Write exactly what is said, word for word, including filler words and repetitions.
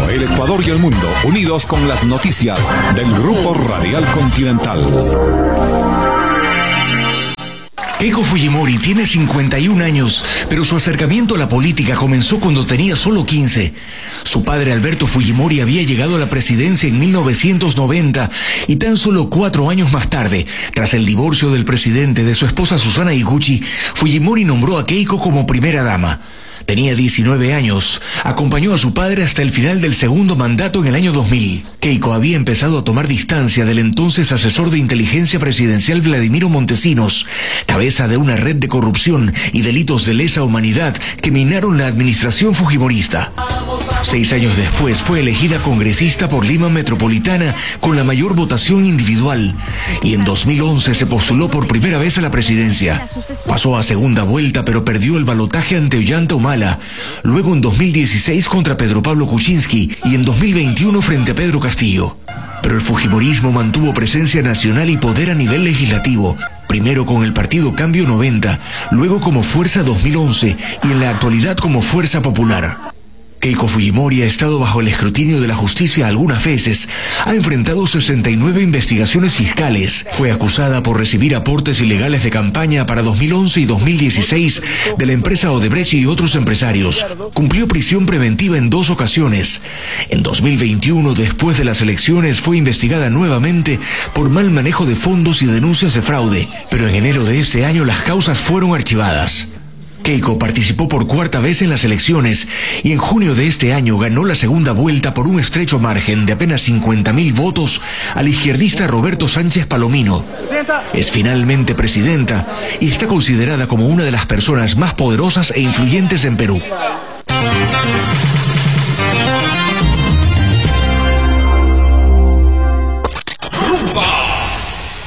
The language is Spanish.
el Ecuador y el mundo, unidos con las noticias del Grupo Radial Continental. Keiko Fujimori tiene cincuenta y un años, pero su acercamiento a la política comenzó cuando tenía solo quince. Su padre Alberto Fujimori había llegado a la presidencia en mil novecientos noventa y tan solo cuatro años más tarde, tras el divorcio del presidente de su esposa Susana Higuchi, Fujimori nombró a Keiko como primera dama. Tenía diecinueve años, acompañó a su padre hasta el final del segundo mandato en el año dos mil. Keiko había empezado a tomar distancia del entonces asesor de inteligencia presidencial Vladimiro Montesinos, cabeza de una red de corrupción y delitos de lesa humanidad que minaron la administración fujimorista. Seis años después fue elegida congresista por Lima Metropolitana con la mayor votación individual y en dos mil once se postuló por primera vez a la presidencia. Pasó a segunda vuelta pero perdió el balotaje ante Ollanta Humala, luego en dos mil dieciséis contra Pedro Pablo Kuczynski y en dos mil veintiuno frente a Pedro Castillo. Pero el fujimorismo mantuvo presencia nacional y poder a nivel legislativo, primero con el partido Cambio noventa, luego como Fuerza dos mil once y en la actualidad como Fuerza Popular. Keiko Fujimori ha estado bajo el escrutinio de la justicia algunas veces, ha enfrentado sesenta y nueve investigaciones fiscales, fue acusada por recibir aportes ilegales de campaña para dos mil once y dos mil dieciséis de la empresa Odebrecht y otros empresarios, cumplió prisión preventiva en dos ocasiones. En dos mil veintiuno, después de las elecciones, fue investigada nuevamente por mal manejo de fondos y denuncias de fraude, pero en enero de este año las causas fueron archivadas. Keiko participó por cuarta vez en las elecciones y en junio de este año ganó la segunda vuelta por un estrecho margen de apenas cincuenta mil votos al izquierdista Roberto Sánchez Palomino. Es finalmente presidenta y está considerada como una de las personas más poderosas e influyentes en Perú. ¡Rumba!